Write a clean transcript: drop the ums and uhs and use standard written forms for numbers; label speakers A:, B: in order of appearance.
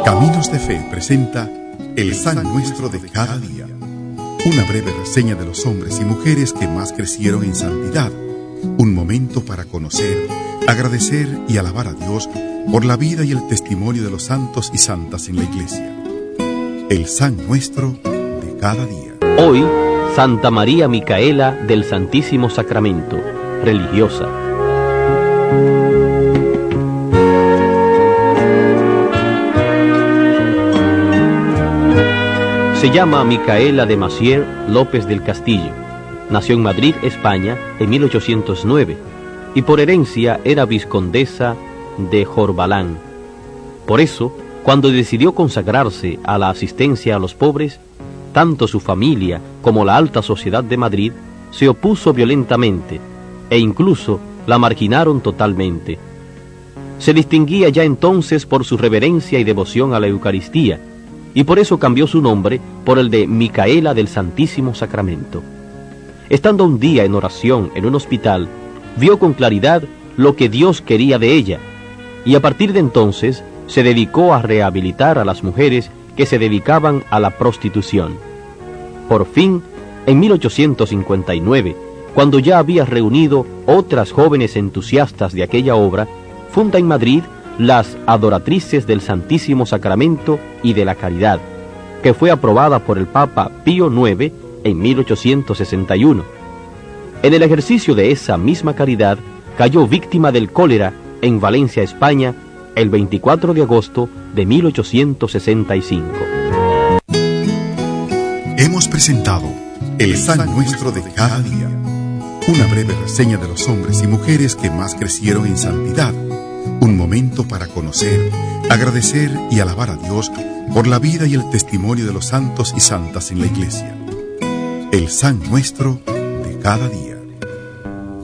A: Caminos de Fe presenta El San Nuestro de cada día. Una breve reseña de los hombres y mujeres que más crecieron en santidad. Un momento para conocer, agradecer y alabar a Dios por la vida y el testimonio de los santos y santas en la Iglesia. El San Nuestro de cada día.
B: Hoy, Santa María Micaela del Santísimo Sacramento, religiosa. Se llama Micaela de Massieu López del Castillo. Nació en Madrid, España, en 1809, y por herencia era vizcondesa de Jorbalán. Por eso, cuando decidió consagrarse a la asistencia a los pobres, tanto su familia como la alta sociedad de Madrid se opuso violentamente, e incluso la marginaron totalmente. Se distinguía ya entonces por su reverencia y devoción a la Eucaristía, y por eso cambió su nombre por el de Micaela del Santísimo Sacramento. Estando un día en oración en un hospital, vio con claridad lo que Dios quería de ella, y a partir de entonces se dedicó a rehabilitar a las mujeres que se dedicaban a la prostitución. Por fin, en 1859, cuando ya había reunido otras jóvenes entusiastas de aquella obra, funda en Madrid las Adoratrices del Santísimo Sacramento y de la Caridad, que fue aprobada por el Papa Pío IX en 1861. En el ejercicio de esa misma caridad, cayó víctima del cólera en Valencia, España, el 24 de agosto de 1865.
A: Hemos presentado El San Nuestro de cada día, una breve reseña de los hombres y mujeres que más crecieron en santidad. Un momento para conocer, agradecer y alabar a Dios por la vida y el testimonio de los santos y santas en la Iglesia. El San Nuestro de cada día.